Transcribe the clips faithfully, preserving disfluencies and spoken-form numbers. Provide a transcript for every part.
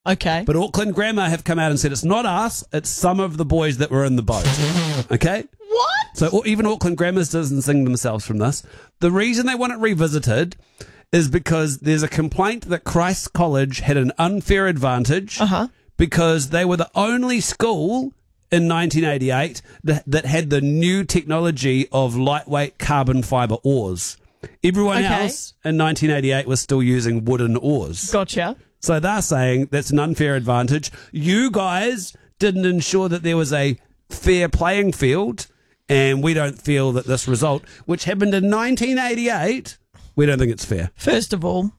Okay. But Auckland Grammar have come out and said it's not us, it's some of the boys that were in the boat. Okay? What? So even Auckland Grammar doesn't sing themselves from this. The reason they want it revisited is because there's a complaint that Christ's College had an unfair advantage Uh-huh. because they were the only school in nineteen eighty-eight that, that had the new technology of lightweight carbon fibre oars. Everyone Okay. else in nineteen eighty-eight was still using wooden oars. Gotcha. So they're saying that's an unfair advantage. You guys didn't ensure that there was a fair playing field, and we don't feel that this result, which happened in nineteen eighty-eight, we don't think it's fair. First of all,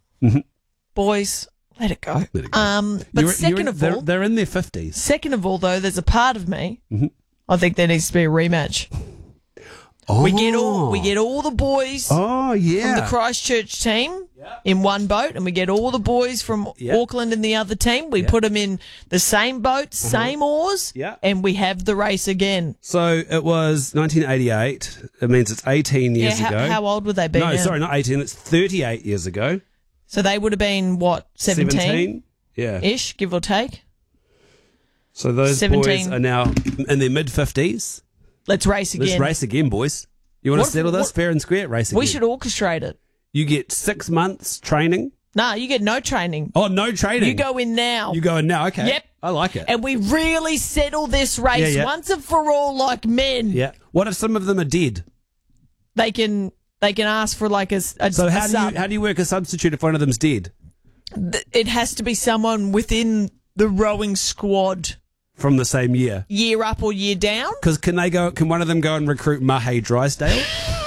boys, let it go. Let it go. Um, but You're- 2nd you're in- of they're, all, they're in their fifties. second of all, though, there's a part of me. I think there needs to be a rematch. Oh. We get all we get all the boys Oh, from yeah. the Christchurch team in one boat, and we get all the boys from Yeah. Auckland in the other team. We Yeah. put them in the same boat, same oars, Yeah. and we have the race again. So it was nineteen eighty-eight. It means it's eighteen years yeah, how, ago. how old would they be no, now? sorry, not eighteen. It's thirty-eight years ago. So they would have been, what, seventeen-ish, Yeah. give or take? So those seventeen. boys are now in their mid-fifties. Let's race again. Let's race again, boys. You want What to if- settle this what- fair and square? Race again. We should orchestrate it. You get six months training. Nah, you get no training. Oh, no training. You go in now. You go in now. Okay. Yep. I like it. And we really settle this race Yeah, yeah. once and for all like men. Yeah. What if some of them are dead? They can they can ask for like a, s- a- So a how do sub. you how do you work a substitute if one of them's dead? Th- It has to be someone within the rowing squad, From the same year? year up or year down. Because can they go? Can one of them go and recruit Mahe Drysdale?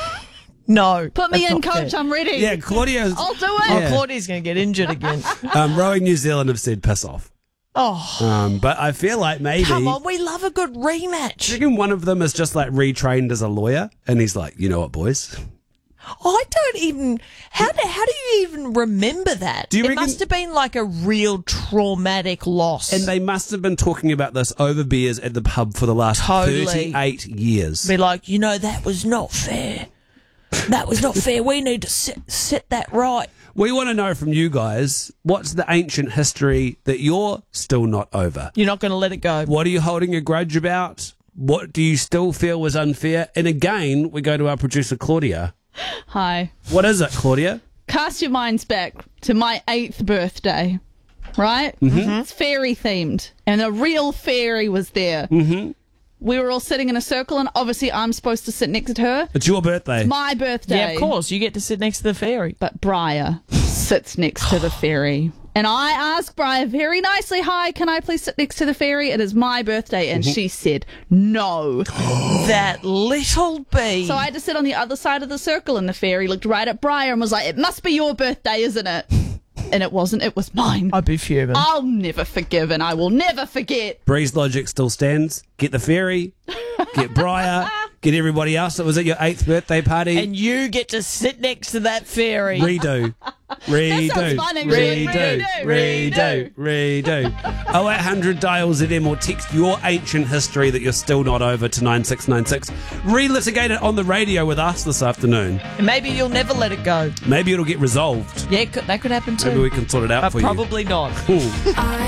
No. Put me that's in, not coach. fair. I'm ready. Yeah, Claudia's. I'll do it. Oh, Yeah. Claudia's going to get injured again. Um, Rowing New Zealand have said piss off. Oh, Um, but I feel like maybe. come on. We love a good Do you rematch. reckon one of them is just like retrained as a lawyer, and he's like, you know what, boys? I don't even. How do, how do you even remember that? Do you it reckon- must have been like a real traumatic loss. And they must have been talking about this over beers at the pub for the last Totally. thirty-eight years. be like, you know, that was not fair. That was not fair. We need to set, set that right. We want to know from you guys, what's the ancient history that you're still not over? You're not going to let it go. What are you holding a grudge about? What do you still feel was unfair? And again, we go to our producer, Claudia. Hi. What is it, Claudia? Cast your minds back to my eighth birthday, right? Mm-hmm. It's fairy themed, and a real fairy was there. Mm-hmm. We were all sitting in a circle, and obviously I'm supposed to sit next to her. It's your birthday. My birthday. Yeah, of course. You get to sit next to the fairy. But Briar sits next to the fairy. And I asked Briar very nicely, hi, can I please sit next to the fairy? It is my birthday. And she said, no. That little bee. So I had to sit on the other side of the circle, and the fairy looked right at Briar and was like, it must be your birthday, isn't it? And it wasn't, it was mine. I'd be fuming. I'll never forgive, and I will never forget. Breeze logic still stands. Get the fairy, get Briar, get everybody else that was at your eighth birthday party. And you get to sit next to that fairy. Redo. Redo. sounds fun, actually. Redo. Redo. Redo. Redo. oh eight hundred dial Z M or text your ancient history that you're still not over to nine six nine six. Relitigate it on the radio with us this afternoon. And maybe you'll never let it go. Maybe it'll get resolved. Yeah, could, that could happen too. Maybe we can sort it out but for probably not. you. Cool.